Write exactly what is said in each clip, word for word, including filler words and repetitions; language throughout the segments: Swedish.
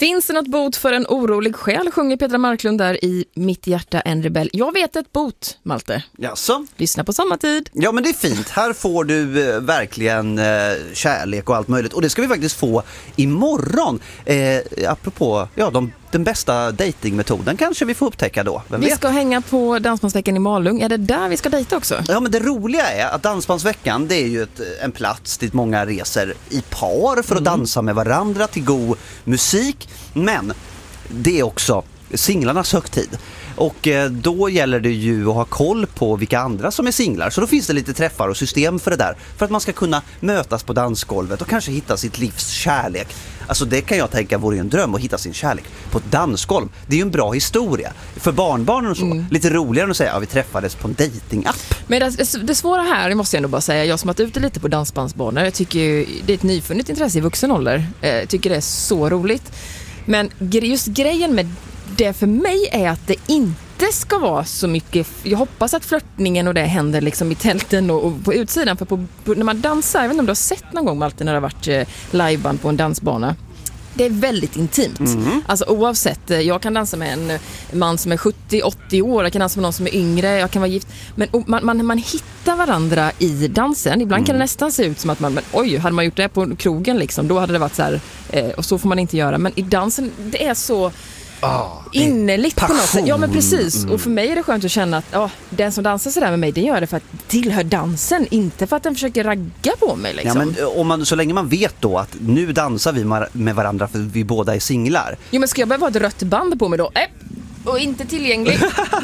Finns det något bot för en orolig själ, sjunger Petra Marklund där i Mitt hjärta en rebell. Jag vet ett bot, Malte. Jaså? Lyssna på sommartid. Ja, men det är fint. Här får du eh, verkligen eh, kärlek och allt möjligt. Och det ska vi faktiskt få imorgon. Eh, apropå, ja, de, den bästa datingmetoden kanske vi får upptäcka då. Vem vi vet? ska hänga på Dansbandsveckan i Malung. Är det där vi ska dejta också? Ja, men det roliga är att Dansbandsveckan, det är ju ett, en plats dit många reser i par för att Mm. dansa med varandra till god musik. Men det är också singlarnas högtid. Och eh, då gäller det ju att ha koll på vilka andra som är singlar. Så då finns det lite träffar och system för det där. För att man ska kunna mötas på dansgolvet och kanske hitta sitt livs kärlek. Alltså det kan jag tänka vore en dröm, att hitta sin kärlek på ett dansgolv. Det är ju en bra historia. För barnbarnen och så. Mm. Lite roligare än att säga att ja, vi träffades på en datingapp. Men det, det svåra här, det måste jag ändå bara säga, jag som har varit ute lite på dansbandsbanor, jag tycker ju, det är ett nyfunnet intresse i vuxen ålder. Jag tycker det är så roligt. Men just grejen med det för mig är att det inte ska vara så mycket. Jag hoppas att flörtningen och det händer liksom i tälten och, och på utsidan. För på, på, när man dansar, jag vet inte om du har sett någon gång Malte, när det har varit eh, liveband på en dansbana. Det är väldigt intimt. Mm. Alltså oavsett, jag kan dansa med en man som är sjuttio åttio år, jag kan dansa med någon som är yngre, jag kan vara gift. Men man, man, man hittar varandra i dansen. Ibland mm. kan det nästan se ut som att man, men, oj, hade man gjort det på krogen liksom, då hade det varit så här, eh, och så får man inte göra. Men i dansen, det är så oh, innerligt på något sätt. Ja, men precis. Mm. Och för mig är det skönt att känna att oh, den som dansar sådär med mig, det gör det för att tillhör dansen, inte för att den försöker ragga på mig liksom. Ja, men om man, så länge man vet då att nu dansar vi med varandra för vi båda är singlar. Jo, men ska jag behöva ha ett rött band på mig då? Äh, och inte tillgänglig.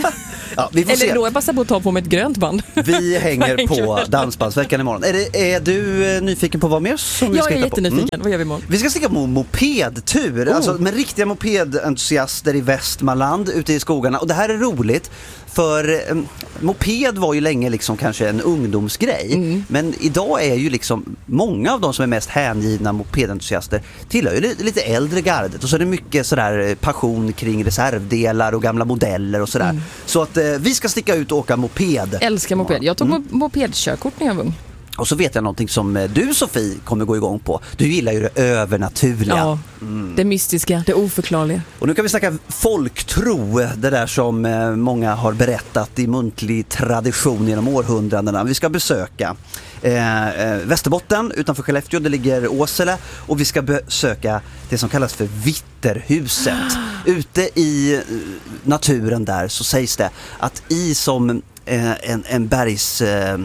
Ja, vi får Eller se. då jag passar på att ta på mig ett grönt band. Vi hänger på Dansbandsveckan imorgon. Är, det, är du nyfiken på vad mer som vi jag ska är hitta på? jättenyfiken. Mm. Vad gör vi imorgon? Vi ska sticka på mopedtur. Oh. Alltså med riktiga mopedentusiaster i Västmanland ute i skogarna. Och det här är roligt. För eh, moped var ju länge liksom kanske en ungdomsgrej. Mm. Men idag är ju liksom många av de som är mest hängivna mopedentusiaster tillhör ju lite äldre gardet. Och så är det mycket sådär passion kring reservdelar och gamla modeller och sådär. Mm. Så att eh, vi ska sticka ut och åka moped. Älskar moped. Jag tog mm. mopedkörkort när jag var ung. Och så vet jag någonting som du, Sofie, kommer gå igång på. Du gillar ju det övernaturliga. Ja, mm. det mystiska, det oförklarliga. Och nu kan vi snacka folktro, det där som många har berättat i muntlig tradition genom århundradena. Vi ska besöka eh, Västerbotten utanför Skellefteå, det ligger Åsele. Och vi ska besöka det som kallas för Vitterhuset. Ute i naturen där så sägs det att i som En, en bergs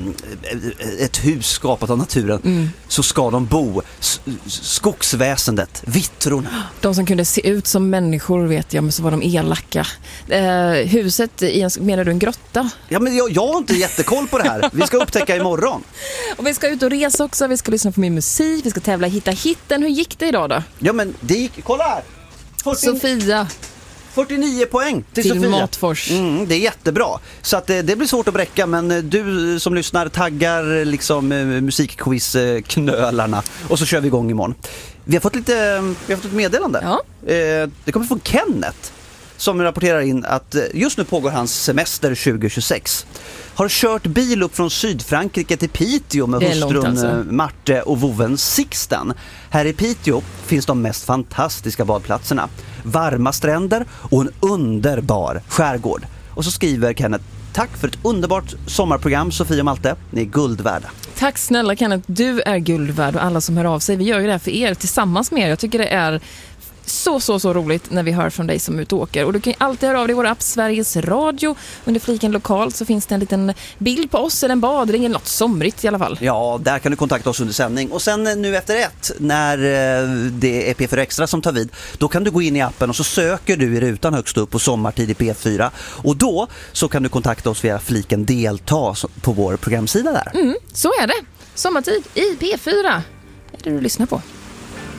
ett hus skapat av naturen mm. så ska de bo skogsväsendet, vittrorna. De som kunde se ut som människor vet jag, men så var de elaka. Eh, huset i en, menar du en grotta? Ja, men jag, jag har inte jättekoll på det här. Vi ska upptäcka imorgon. Och vi ska ut och resa också, vi ska lyssna på min musik, vi ska tävla hitta hitten. Hur gick det idag då? Ja, men det gick, kolla här. fyrtio Sofia fyrtionio poäng till, till Sofia. Matfors. Mm, det är jättebra. Så att det, det blir svårt att bräcka, men du som lyssnar taggar liksom musikquiz-knölarna och så kör vi igång imorgon. Vi har fått lite, vi har fått ett meddelande. Ja. Eh, det kommer från Kenneth som rapporterar in att just nu pågår hans semester tjugo tjugosex. Har kört bil upp från Sydfrankrike till Piteå med hustrun alltså. Marte och voven Sixten. Här i Piteå finns de mest fantastiska badplatserna. Varma stränder och en underbar skärgård. Och så skriver Kenneth: tack för ett underbart sommarprogram, Sofia och Malte. Ni är guld värda. Tack snälla Kenneth, du är guld värd och alla som hör av sig. Vi gör ju det här för er, tillsammans med er. Jag tycker det är så, så, så roligt när vi hör från dig som utåker. Och du kan ju alltid höra av dig i vår app Sveriges Radio. Under fliken lokalt så finns det en liten bild på oss eller en badring eller något somrigt i alla fall. Ja, där kan du kontakta oss under sändning. Och sen nu efter ett, när det är P fyra Extra som tar vid, då kan du gå in i appen och så söker du i rutan högst upp på sommartid i P fyra. Och då så kan du kontakta oss via fliken delta på vår programsida där. Mm, så är det. Sommartid i P fyra. Det är det du lyssnar på.